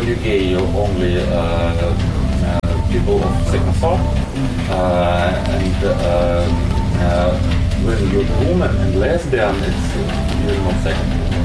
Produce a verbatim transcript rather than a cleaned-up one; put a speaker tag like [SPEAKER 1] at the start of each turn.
[SPEAKER 1] when you're gay, you're only uh, uh, people of second thought, uh, and uh, uh, when you're woman and lesbian, it's you're not second.